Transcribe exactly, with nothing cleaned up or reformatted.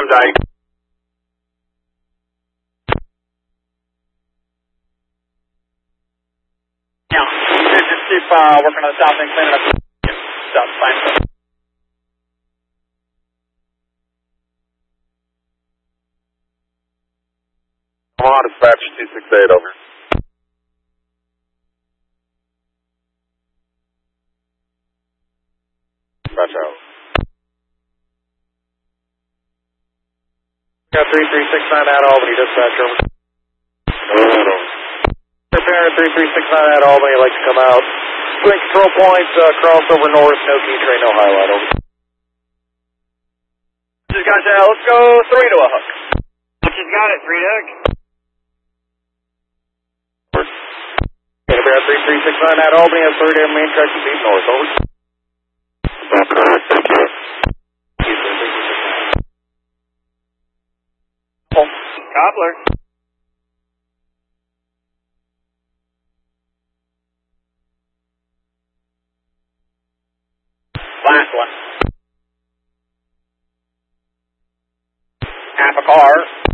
Dyke. Yeah, just keep uh, working on the south end, cleaning up stuff. Fine. Omaha Dispatch two six eight, over. Dispatch out. Got three three six nine at Albany, dispatch, over. Over. Repair three three six nine at Albany, like to come out. Swing control points, uh, crossover north, no key train, no highlight, over. Just got you, let's go three to a hook. Just got it, three to hook. Repair three three six nine at Albany, has third air main track to beat north, over. That's correct, thank you. Cobbler. Last one. Half a car.